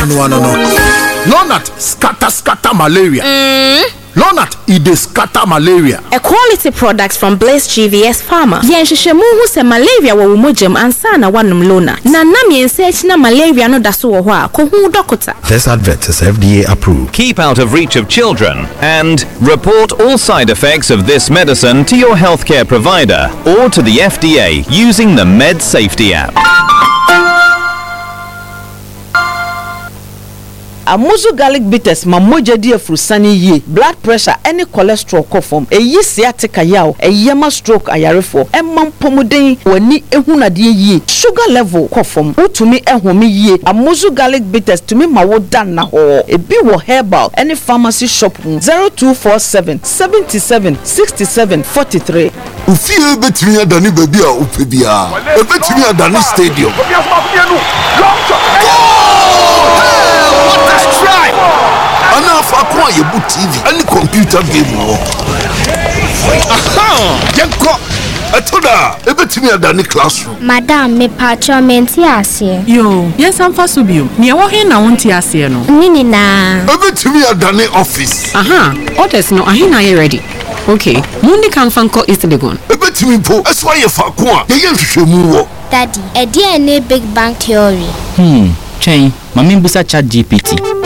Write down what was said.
Lonat scatter malaria. Lonat ide scatter malaria. A quality product from Blaze GVS Pharma. Yenshishemu hu se malaria wa umojem ansana wanum Lonat. Na nam yensearch na malaria no daso wo ho a ko hu doctor. This advert is FDA approved. Keep out of reach of children and report all side effects of this medicine to your healthcare provider or to the FDA using the Med Safety app. Amuzu garlic bitters mamoja di afrusani ye blood pressure any cholesterol kofom eyi sciatica yaw eyema stroke ayarefo emam pomuden wani ehunade ye sugar level kofom utumi ehome ye Amuzu garlic bitters tumi mawoda na ho ebi wo herbal any pharmacy shop 0247 77 67 43 Ufie betimi adani baby a upebia ebetimi adani stadium. Enough acquire your boot TV and computer game. Aha! Yanko! Atoda! Ebetimi adani classroom. Madam, me patcho menti ase. Yo, yes, I'm for subio. Ni wo he na wonti ase no. Nini na. Ebetimi adani office. Aha, orders no ahina ye ready. Okay, mundi kan fanko East Legon. Ebetimi po, eswa ye fa ko a, ye nhwehwemu wo. Daddy, e dia ne Big Bang Theory. Chain, mami busa chat GPT.